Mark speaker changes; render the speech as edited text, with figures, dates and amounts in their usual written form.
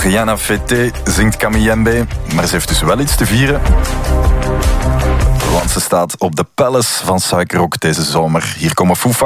Speaker 1: Rien à fêter, zingt Camille, maar ze heeft dus wel iets te vieren. Want ze staat op de Palace van Suikerrock deze zomer. Hier komen Foo